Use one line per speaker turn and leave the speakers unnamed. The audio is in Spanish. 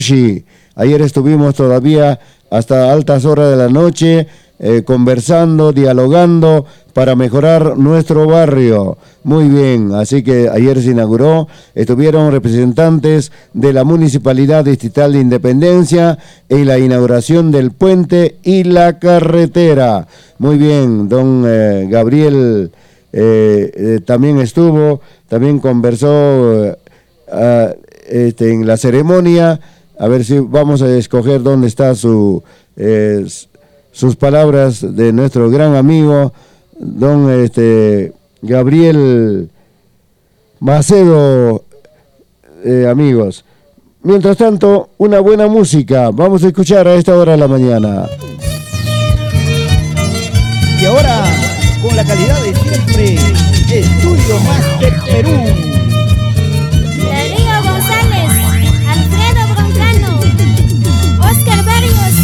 Sí, ayer estuvimos todavía hasta altas horas de la noche conversando, dialogando para mejorar nuestro barrio. Muy bien, así que ayer se inauguró, estuvieron representantes de la Municipalidad Distrital de Independencia en la inauguración del puente y la carretera. Muy bien, don Gabriel también estuvo, también conversó en la ceremonia. A ver si vamos a escoger dónde está sus palabras de nuestro gran amigo, don Gabriel Macedo, amigos. Mientras tanto, una buena música. Vamos a escuchar a esta hora de la mañana.
Y ahora, con la calidad de siempre, Estudio Master Perú.